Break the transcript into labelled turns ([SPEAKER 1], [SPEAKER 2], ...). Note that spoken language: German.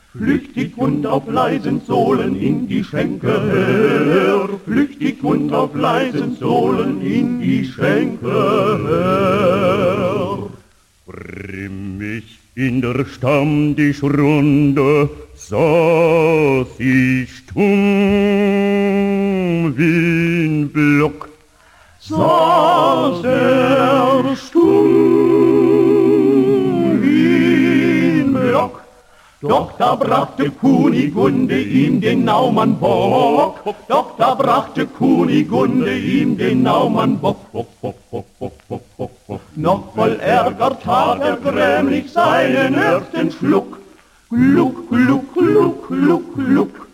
[SPEAKER 1] Flüchtig und auf leisen Sohlen in die Schenke her, flüchtig und auf leisen Sohlen in die Schenke her. Grimmig in der Stammtischrunde saß ich stumm wie ein Block, saß er stumm wie ein Block. Doch da brachte Kunigunde ihm den Naumann Bock, doch da brachte Kunigunde ihm den Naumann Bock. Noch voll Ärger tat er grämlich seinen ersten Schluck. Gluck, gluck, gluck, gluck, gluck.